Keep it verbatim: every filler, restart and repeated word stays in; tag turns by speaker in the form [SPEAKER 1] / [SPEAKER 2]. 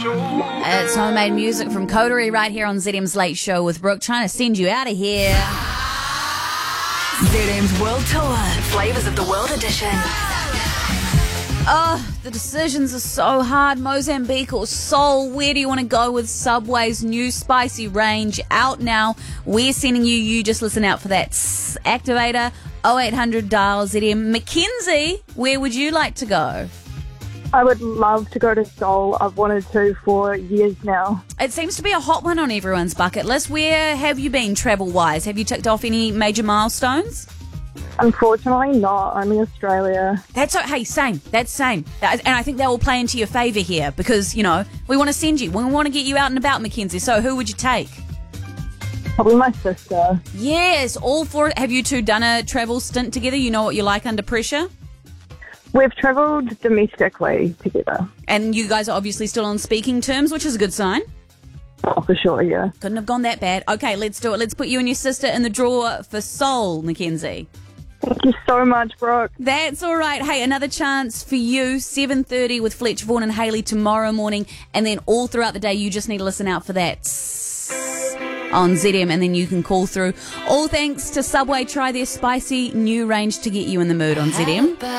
[SPEAKER 1] It's homemade music from Coterie right here on Z M's Late Show with Brooke, trying to send you out of here.
[SPEAKER 2] Z M's World Tour, Flavours of the World Edition.
[SPEAKER 1] Oh, the decisions are so hard. Mozambique or Seoul, where do you want to go with Subway's new spicy range out now? We're sending you, you just listen out for that. Activator, oh eight hundred dial Z M. Mackenzie, where would you like to go?
[SPEAKER 3] I would love to go to Seoul. I've wanted to for years now.
[SPEAKER 1] It seems to be a hot one on everyone's bucket list. Where have you been travel-wise? Have you ticked off any major milestones?
[SPEAKER 3] Unfortunately not, only Australia.
[SPEAKER 1] That's hey, same. That's same. And I think that will play into your favour here because, you know, we want to send you. We want to get you out and about, Mackenzie. So who would you take?
[SPEAKER 3] Probably my sister.
[SPEAKER 1] Yes, all for it. Have you two done a travel stint together? You know what you like under pressure?
[SPEAKER 3] We've travelled domestically together.
[SPEAKER 1] And you guys are obviously still on speaking terms, which is a good sign.
[SPEAKER 3] Oh, for sure, yeah.
[SPEAKER 1] Couldn't have gone that bad. Okay, let's do it. Let's put you and your sister in the draw for Seoul, Mackenzie.
[SPEAKER 3] Thank you so much, Brooke.
[SPEAKER 1] That's all right. Hey, another chance for you, seven thirty with Fletch, Vaughan and Hayley tomorrow morning. And then all throughout the day, you just need to listen out for that on Z M, and then you can call through. All thanks to Subway. Try their spicy new range to get you in the mood on Z M.